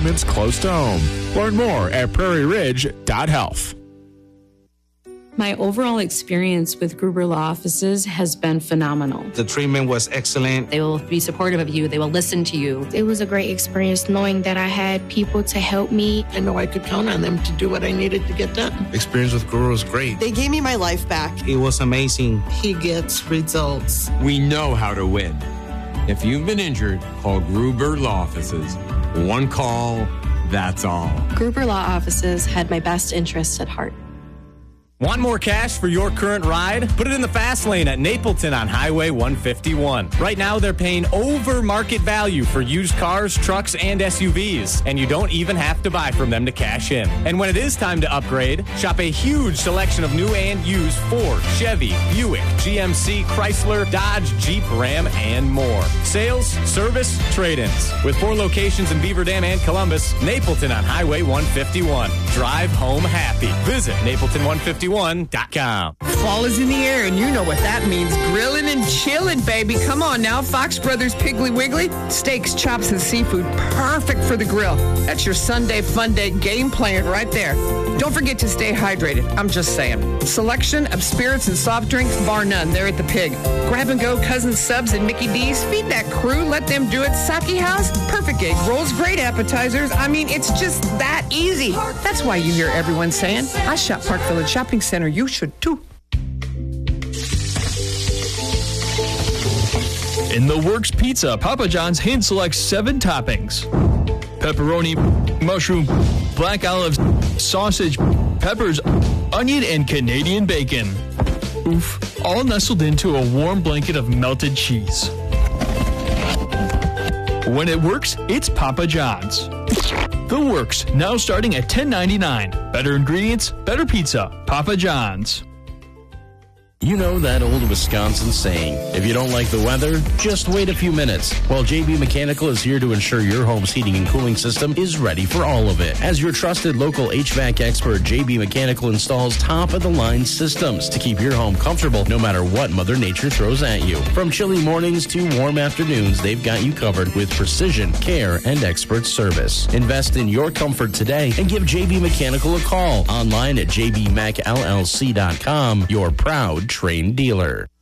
appointments close to home. Learn more at prairieridge.health. My overall experience with Gruber Law Offices has been phenomenal. The treatment was excellent. They will be supportive of you. They will listen to you. It was a great experience knowing that I had people to help me. I know I could count on them to do what I needed to get done. Experience with Gruber was great. They gave me my life back. It was amazing. He gets results. We know how to win. If you've been injured, call Gruber Law Offices. One call, that's all. Gruber Law Offices had my best interests at heart. Want more cash for your current ride? Put it in the fast lane at Napleton on Highway 151. Right now, they're paying over market value for used cars, trucks, and SUVs, and you don't even have to buy from them to cash in. And when it is time to upgrade, shop a huge selection of new and used Ford, Chevy, Buick, GMC, Chrysler, Dodge, Jeep, Ram, and more. Sales, service, trade-ins. With 4 locations in Beaver Dam and Columbus, Napleton on Highway 151. Drive home happy. Visit Napleton151.com. Fall is in the air, and you know what that means. Grilling and chilling, baby. Come on now. Fox Brothers Piggly Wiggly. Steaks, chops, and seafood. Perfect for the grill. That's your Sunday fun day game plan right there. Don't forget to stay hydrated. I'm just saying. Selection of spirits and soft drinks, bar none. They're at the Pig. Grab and go Cousin Subs and Mickey D's. Feed that crew. Let them do it. Sake House. Perfect egg rolls. Great appetizers. I mean, it's just that easy. That's why you hear everyone saying, I shop Park Village Shopping Center. You should too. In the Works Pizza, Papa John's hand selects 7 toppings: pepperoni, mushroom, black olives, sausage, peppers, onion, and Canadian bacon. Oof, all nestled into a warm blanket of melted cheese. When it works, it's Papa John's. The Works, now starting at $10.99. Better ingredients, better pizza. Papa John's. You know that old Wisconsin saying, if you don't like the weather, just wait a few minutes. Well, JB Mechanical is here to ensure your home's heating and cooling system is ready for all of it. As your trusted local HVAC expert, JB Mechanical installs top-of-the-line systems to keep your home comfortable no matter what Mother Nature throws at you. From chilly mornings to warm afternoons, they've got you covered with precision, care, and expert service. Invest in your comfort today and give JB Mechanical a call. Online at jbmechllc.com, your proud Train dealer.